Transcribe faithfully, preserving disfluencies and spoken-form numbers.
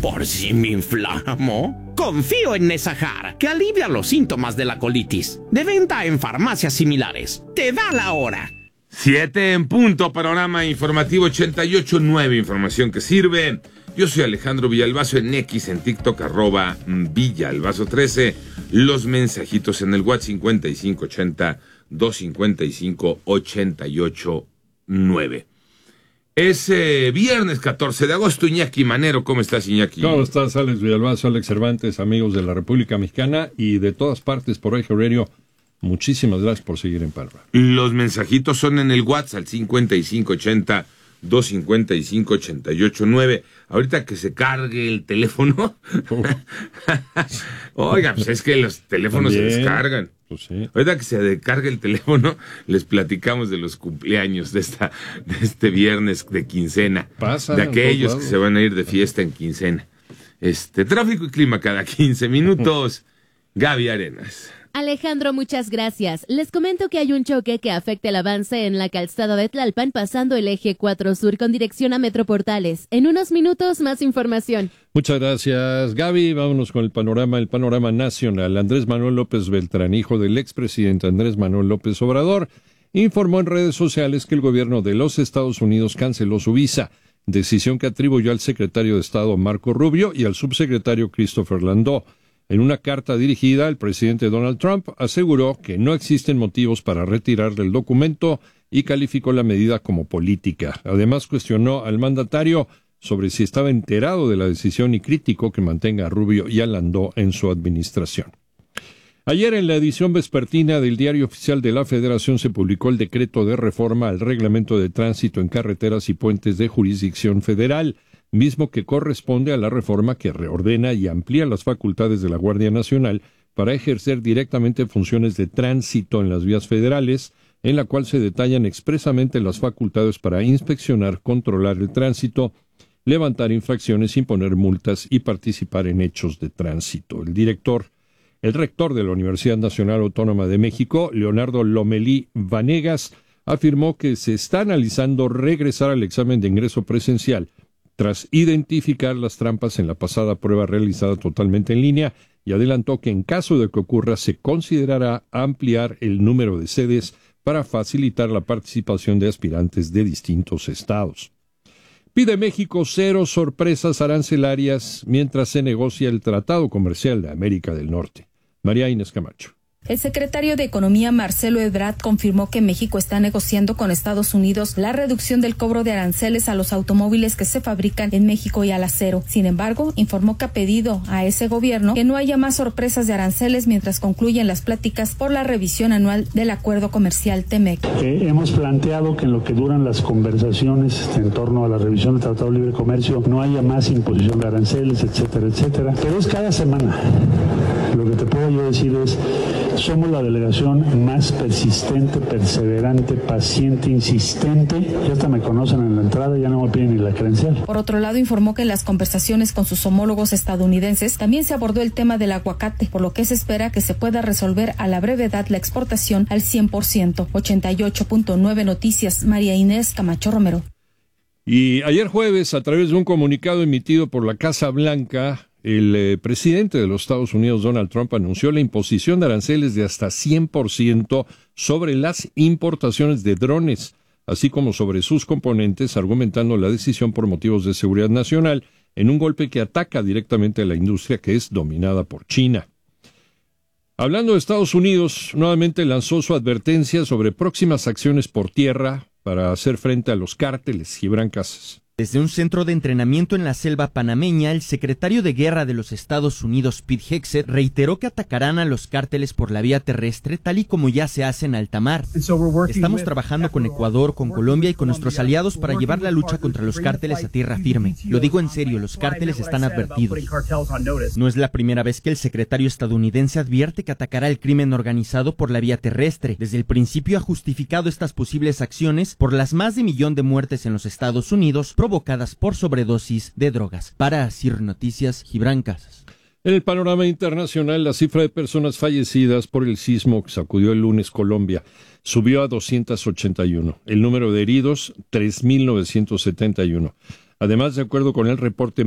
¿Por si me inflamo? Confío en Nesajar, que alivia los síntomas de la colitis. De venta en farmacias similares. Te da la hora. Siete en punto, panorama informativo ochenta y ocho punto nueve, información que sirve. Yo soy Alejandro Villalbazo en X, en TikTok, arroba Villalbazo trece. Los mensajitos en el WhatsApp cincuenta y cinco ochenta, doscientos cincuenta y cinco, ochenta y ocho nueve. Es eh, viernes catorce de agosto. Iñaki Manero, ¿cómo estás, Iñaki? ¿Cómo estás, Alex Villalbazo, Alex Cervantes, amigos de la República Mexicana y de todas partes por Eje Radio? Muchísimas gracias por seguir en Parra. Los mensajitos son en el WhatsApp, cincuenta y cinco ochenta, doscientos cincuenta y cinco, ochenta y ocho nueve. Ahorita que se cargue el teléfono. Oiga, pues es que los teléfonos También. se descargan. Pues sí. Ahorita que se descargue el teléfono, les platicamos de los cumpleaños de esta de este viernes de quincena. Pasa, de aquellos que se van a ir de fiesta en quincena. Este, tráfico y clima cada quince minutos. Gaby Arenas. Alejandro, muchas gracias. Les comento que hay un choque que afecta el avance en la calzada de Tlalpan pasando el eje cuatro Sur con dirección a Metroportales. En unos minutos, más información. Muchas gracias, Gaby. Vámonos con el panorama, el panorama nacional. Andrés Manuel López Beltrán, hijo del expresidente Andrés Manuel López Obrador, informó en redes sociales que el gobierno de los Estados Unidos canceló su visa, decisión que atribuyó al secretario de Estado Marco Rubio y al subsecretario Christopher Landau. En una carta dirigida, el presidente Donald Trump aseguró que no existen motivos para retirarle el documento y calificó la medida como política. Además, cuestionó al mandatario sobre si estaba enterado de la decisión y criticó que mantenga a Rubio y a Landau en su administración. Ayer, en la edición vespertina del Diario Oficial de la Federación, se publicó el decreto de reforma al Reglamento de Tránsito en Carreteras y Puentes de Jurisdicción Federal, mismo que corresponde a la reforma que reordena y amplía las facultades de la Guardia Nacional para ejercer directamente funciones de tránsito en las vías federales, en la cual se detallan expresamente las facultades para inspeccionar, controlar el tránsito, levantar infracciones, imponer multas y participar en hechos de tránsito. El director, el rector de la Universidad Nacional Autónoma de México, Leonardo Lomelí Vanegas, afirmó que se está analizando regresar al examen de ingreso presencial tras identificar las trampas en la pasada prueba realizada totalmente en línea, y adelantó que en caso de que ocurra se considerará ampliar el número de sedes para facilitar la participación de aspirantes de distintos estados. Pide México cero sorpresas arancelarias mientras se negocia el Tratado Comercial de América del Norte. María Inés Camacho. El secretario de Economía, Marcelo Ebrard, confirmó que México está negociando con Estados Unidos la reducción del cobro de aranceles a los automóviles que se fabrican en México y al acero. Sin embargo, informó que ha pedido a ese gobierno que no haya más sorpresas de aranceles mientras concluyen las pláticas por la revisión anual del Acuerdo Comercial T-MEC. Eh, hemos planteado que en lo que duran las conversaciones en torno a la revisión del Tratado de Libre Comercio no haya más imposición de aranceles, etcétera, etcétera. Pero es cada semana. Lo que te puedo yo decir es: somos la delegación más persistente, perseverante, paciente, insistente. Ya hasta me conocen en la entrada, ya no me piden ni la credencial. Por otro lado, informó que en las conversaciones con sus homólogos estadounidenses también se abordó el tema del aguacate, por lo que se espera que se pueda resolver a la brevedad la exportación al cien por ciento. ochenta y ocho punto nueve Noticias, María Inés Camacho Romero. Y ayer jueves, a través de un comunicado emitido por la Casa Blanca, el eh, presidente de los Estados Unidos, Donald Trump, anunció la imposición de aranceles de hasta cien por ciento sobre las importaciones de drones, así como sobre sus componentes, argumentando la decisión por motivos de seguridad nacional, en un golpe que ataca directamente a la industria que es dominada por China. Hablando de Estados Unidos, nuevamente lanzó su advertencia sobre próximas acciones por tierra para hacer frente a los cárteles. Gibran Casas. Desde un centro de entrenamiento en la selva panameña, el secretario de Guerra de los Estados Unidos, Pete Hegseth, reiteró que atacarán a los cárteles por la vía terrestre, tal y como ya se hace en alta mar. Estamos trabajando con Ecuador, con Colombia y con nuestros aliados para llevar la lucha contra los cárteles a tierra firme. Lo digo en serio, los cárteles están advertidos. No es la primera vez que el secretario estadounidense advierte que atacará el crimen organizado por la vía terrestre. Desde el principio ha justificado estas posibles acciones por las más de millón de muertes en los Estados Unidos provocadas por sobredosis de drogas. Para Asir Noticias, Gibran Casas. En el panorama internacional, la cifra de personas fallecidas por el sismo que sacudió el lunes Colombia subió a doscientos ochenta y uno. El número de heridos, tres mil novecientos setenta y uno. Además, de acuerdo con el reporte